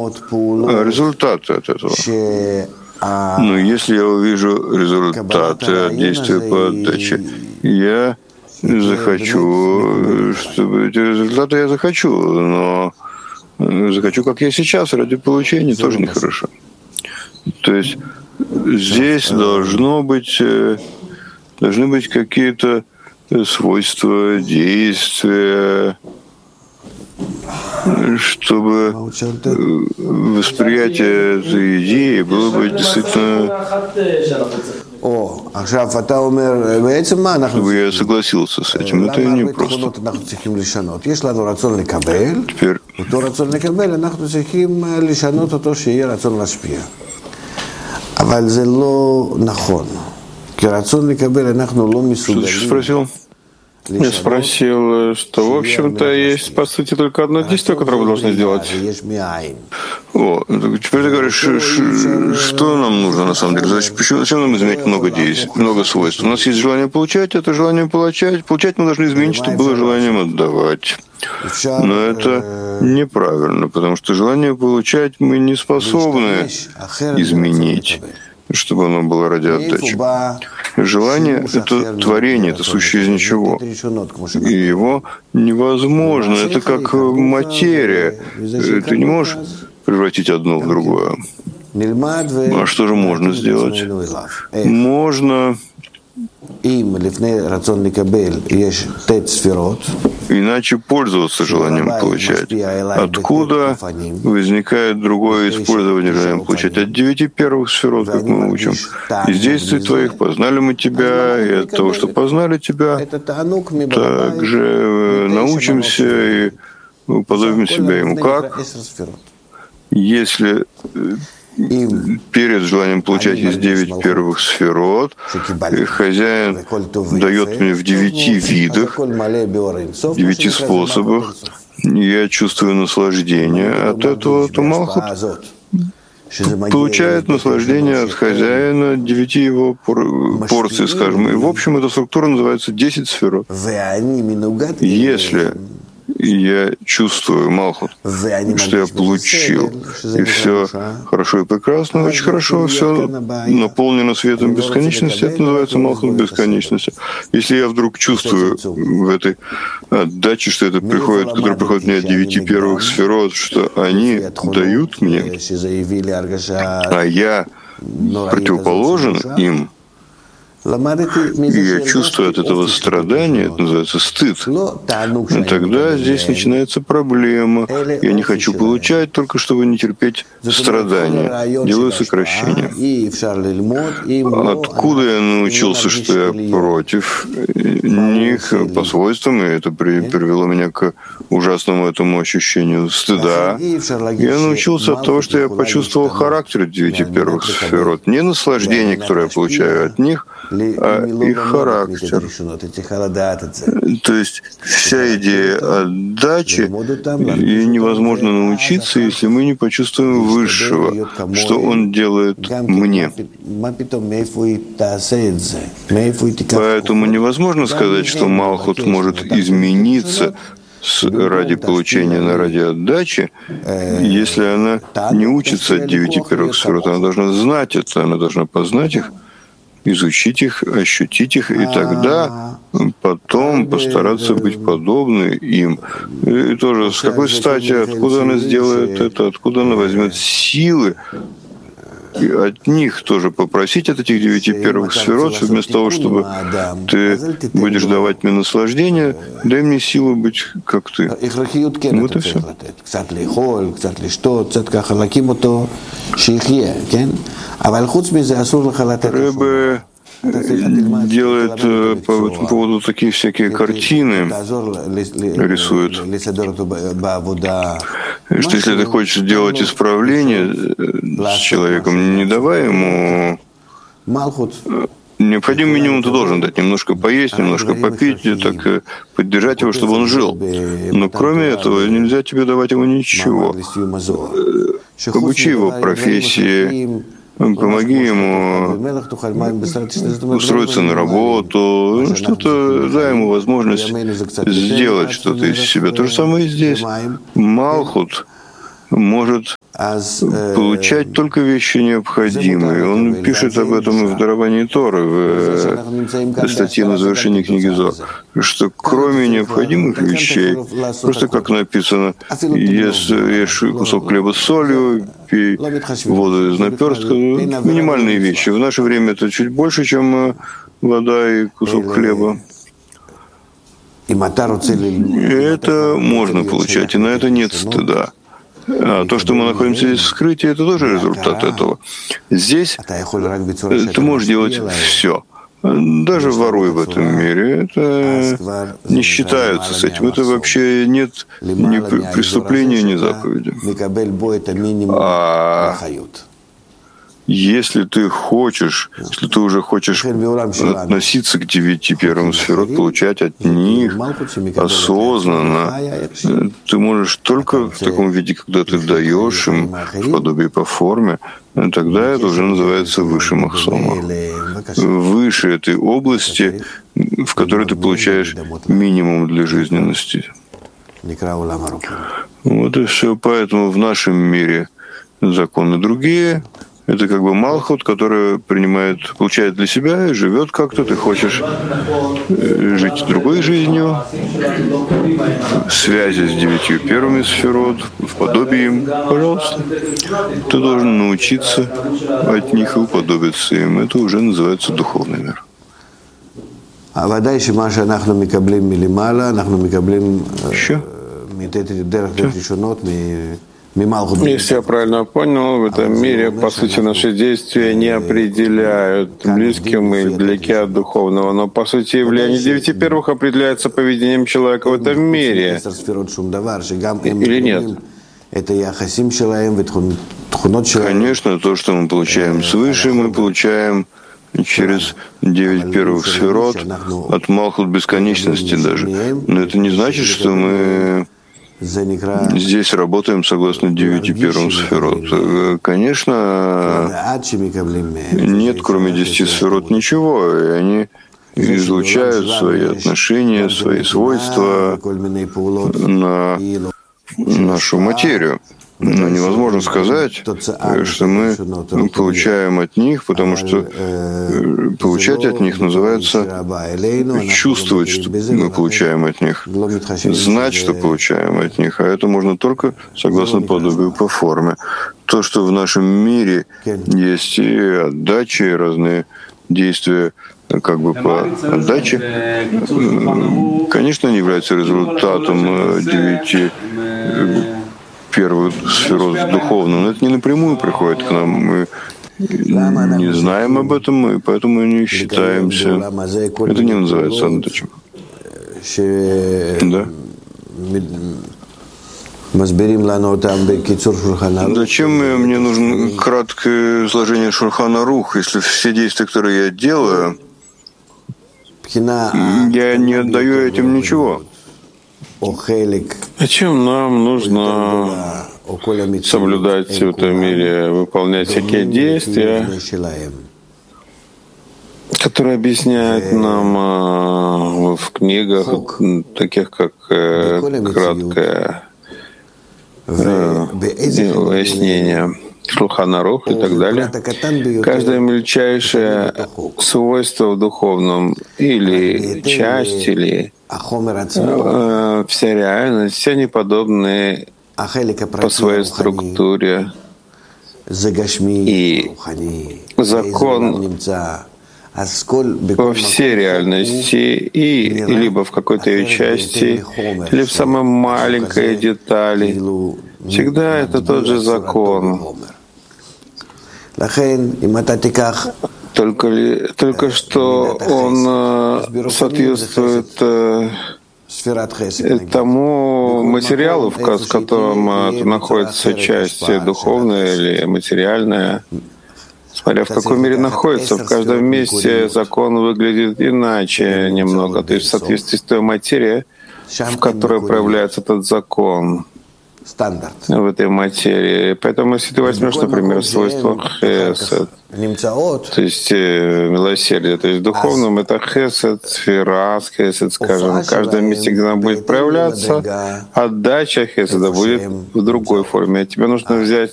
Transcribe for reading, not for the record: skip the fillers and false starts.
результаты от этого. Но если я увижу результаты от действия по отдаче, я захочу, чтобы эти результаты я захочу, но захочу, как я сейчас, ради получения тоже нехорошо. То есть здесь должны быть какие-то свойства, действия, чтобы восприятие этой идеи было бы действительно, чтобы я согласился с этим. Это не просто. Теперь что ты спросил? Я спросил, что, в общем-то, есть, по сути, только одно действие, которое вы должны сделать. Теперь ты говоришь, что нам нужно на самом деле? Зачем нам изменять много действий, много свойств? У нас есть желание получать, это желание получать. Получать мы должны изменить, чтобы было желанием отдавать. Но это неправильно, потому что желание получать мы не способны изменить, чтобы оно было ради отдачи. Желание — это творение, это сущее из ничего. И его невозможно. Это как материя. Ты не можешь превратить одно в другое. А что же можно сделать? Можно иначе пользоваться желанием получать. Откуда возникает другое использование желанием получать? От 9 первых сферот, как мы учим. Из действий твоих познали мы тебя, и от того, что познали тебя, также научимся и уподобим себя ему. Как? Если перед желанием получать из 9 первых сферот, и хозяин дает мне в 9 видах, 9 способах, я чувствую наслаждение от этого, то Малхут получает наслаждение от хозяина 9 его порций, скажем. И в общем эта структура называется 10 сферот. Если я чувствую, Малхут, что я получил, и все хорошо и прекрасно, очень хорошо, все наполнено светом бесконечности, это называется Малхут бесконечности. Если я вдруг чувствую в этой отдаче, что это приходит, которое приходит мне от 9 первых сферот, что они дают мне, а я противоположен им, и я чувствую от этого страдания, это называется стыд. И тогда здесь начинается проблема. Я не хочу получать, только чтобы не терпеть страдания. Делаю сокращение. Откуда я научился, что я против них по свойствам, и это привело меня к ужасному этому ощущению стыда. Я научился от того, что я почувствовал характер 9 первых сферот. Не наслаждение, которое я получаю от них, а их характер. То есть вся идея отдачи, ей невозможно научиться, если мы не почувствуем высшего, что он делает мне. Поэтому невозможно сказать, что Малхут может измениться ради получения на ради отдачи, если она не учится от 9 первых сферот. Она должна знать это, она должна познать их, изучить их, ощутить их, и тогда потом постараться быть подобной им. И тоже с какой стати, откуда она сделает это, откуда она возьмет силы, и от них тоже попросить от этих 9 первых сферот, что вместо того, чтобы ты будешь давать мне наслаждение, дай мне силу быть как ты. Вот и все. Рэбе делает по этому поводу такие всякие картины, рисует, что если ты хочешь делать исправление с человеком, не давай ему необходимый минимум, ты должен дать немножко поесть, немножко попить, так поддержать его, чтобы он жил. Но кроме этого нельзя тебе давать ему ничего. Обучи его профессии, помоги ему устроиться на работу, что-то, дай ему возможность сделать что-то из себя. То же самое и здесь. Малхут может получать только вещи необходимые. Он пишет об этом в даровании Торы, в статье на завершении книги Зоар, что кроме необходимых вещей, просто как написано, ешь кусок хлеба с солью, пей воду из наперстка, минимальные вещи. В наше время это чуть больше, чем вода и кусок хлеба. И это можно получать, и на это нет стыда. А то, что мы находимся здесь в скрытии, это тоже результат этого. Здесь ты можешь делать все. Даже воруй в этом мире. Это не считается с этим. Это вообще нет ни преступления, ни заповеди. А если ты уже хочешь относиться к 9 первым сферот, получать от них осознанно, ты можешь только в таком виде, когда ты даешь им в подобии по форме, тогда это уже называется выше махсома. Выше этой области, в которой ты получаешь минимум для жизненности. Вот и все. Поэтому в нашем мире законы другие. Это как бы Малхут, который получает для себя и живет как-то. Ты хочешь жить другой жизнью, в связи с 9 первыми сферот, в подобии им. Пожалуйста. Ты должен научиться от них и уподобиться им. Это уже называется духовный мир. Еще? Если я правильно понял, в этом мире, по сути, наши действия не определяют, близкие мы или далеки от духовного, но, по сути, влияние 9 первых определяется поведением человека в этом мире. Или нет? Конечно, то, что мы получаем свыше, мы получаем через 9 первых сферот, от Малхут бесконечности даже. Но это не значит, что мы здесь работаем согласно 9 первым сферот. Конечно, нет, кроме 10 сферот, ничего. И они излучают свои отношения, свои свойства на нашу материю. Но невозможно сказать, что мы получаем от них, потому что получать от них называется чувствовать, что мы получаем от них, знать, что получаем от них, а это можно только согласно подобию по форме. То, что в нашем мире есть и отдача, и разные действия как бы по отдаче, конечно, они являются результатом 9 первую сферу духовную, но это не напрямую приходит к нам. Мы не знаем об этом, и поэтому не считаемся. Это не называется отдачей. Да. Зачем мне нужно краткое изложение Шульхан Арух, если все действия, которые я делаю, я не отдаю этим ничего? Зачем нам нужно соблюдать в этом мире, выполнять всякие действия, которые объясняют нам в книгах, таких как краткое уяснение Шулхан Арух и так далее. Каждое мельчайшее свойство в духовном или часть, или вся реальность, все они подобны по своей структуре. И закон во всей реальности и либо в какой-то ее части, или в самой маленькой детали. Всегда это тот же закон. Только что он соответствует тому материалу, в котором находится часть духовная или материальная, смотря в каком мире находится. В каждом месте закон выглядит иначе немного, то есть в соответствии с той материей, в которой проявляется этот закон. в этой материи. Поэтому, если ты возьмешь, например, свойство хесед, то есть милосердие, то есть в духовном это хесед, сферас, хесед, скажем, в каждом месте, где она будет проявляться, отдача хеседа будет в другой форме. Тебе нужно взять